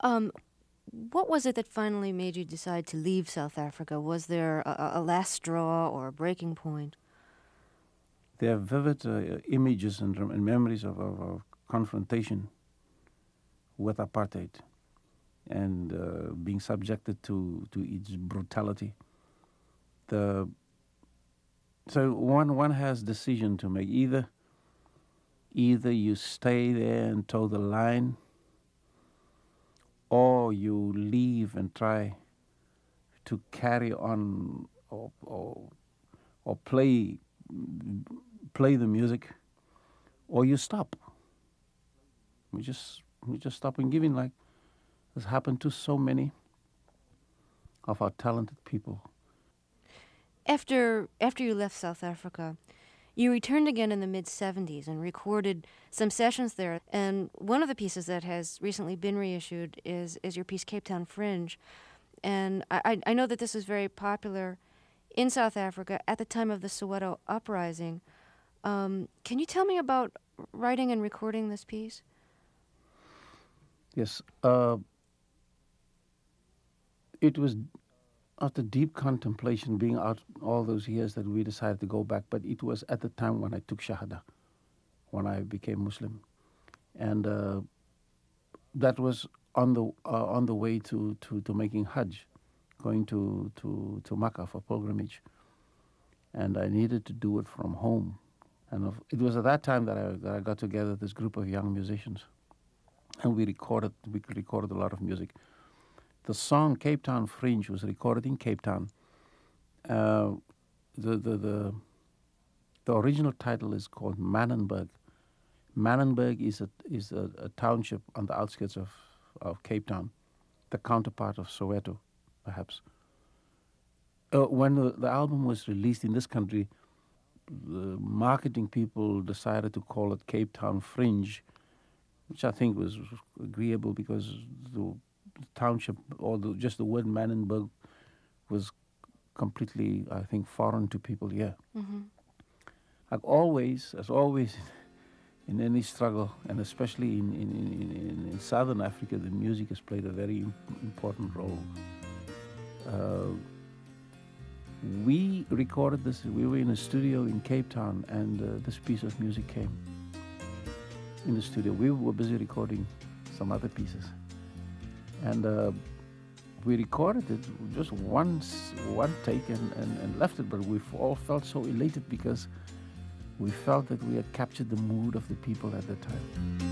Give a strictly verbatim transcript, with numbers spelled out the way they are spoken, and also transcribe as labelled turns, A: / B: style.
A: Um, what was it that finally made you decide to leave South Africa? Was there a, a last straw or a breaking point?
B: There are vivid uh, images and, rem- and memories of, of, of confrontation with apartheid and uh, being subjected to, to its brutality. The, so one, one has decision to make. Either, either you stay there and toe the line, or you leave and try to carry on or, or, or play, play the music, or you stop. We just, we just stop and giving, like has happened to so many of our talented people.
A: After after you left South Africa, you returned again in the mid seventies and recorded some sessions there. And one of the pieces that has recently been reissued is is your piece Cape Town Fringe. And I, I know that this was very popular in South Africa at the time of the Soweto uprising. Um, can you tell me about writing and recording this piece?
B: Yes, uh, it was after deep contemplation, being out all those years, that we decided to go back. But it was at the time when I took Shahada, when I became Muslim, and uh, that was on the uh, on the way to, to, to making Hajj, going to, to, to Makkah for pilgrimage, and I needed to do it from home. And of, it was at that time that I that I got together this group of young musicians, and we recorded we recorded a lot of music. The song Cape Town Fringe was recorded in Cape Town. Uh, the, the, the, the original title is called Manenberg. Manenberg is a, is a, a township on the outskirts of, of Cape Town, the counterpart of Soweto, perhaps. Uh, when the, the album was released in this country, the marketing people decided to call it Cape Town Fringe, which I think was agreeable because the township, or the, just the word Manenberg, was completely, I think, foreign to people here.
A: Mm-hmm.
B: Like always, as always, in any struggle, and especially in, in, in, in Southern Africa, the music has played a very important role. Uh, we recorded this, we were in a studio in Cape Town, and uh, this piece of music came in the studio. We were busy recording some other pieces. And uh, we recorded it just once, one take, and, and, and left it. But we all felt so elated because we felt that we had captured the mood of the people at the time.